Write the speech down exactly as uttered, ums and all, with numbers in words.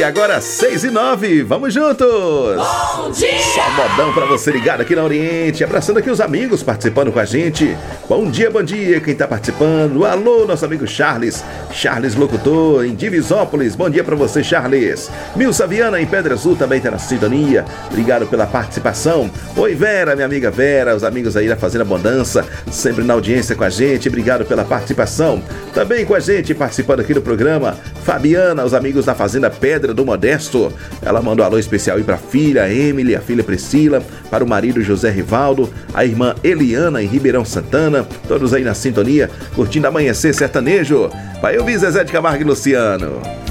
dia, agora seis e nove, vamos juntos! Bom dia! Só modão pra você ligado aqui na Oriente, abraçando aqui os amigos participando com a gente. Bom dia, bom dia, quem tá participando? Alô, nosso amigo Charles, Charles locutor em Divisópolis, bom dia pra você, Charles. Milsa Viana em Pedra Azul também tá na sintonia, obrigado pela participação. Oi Vera, minha amiga Vera, os amigos aí da Fazenda Abundância, sempre na audiência com a gente, obrigado pela participação. Também com a gente, participando aqui do programa, Fabiana, os amigos da Fazenda Pedra do Modesto. Ela mandou um alô especial aí pra filha Emily, a filha Priscila, para o marido José Rivaldo, a irmã Eliana em Ribeirão Santana, todos aí na sintonia, curtindo Amanhecer Sertanejo. Vai ouvir Zezé de Camargo e Luciano.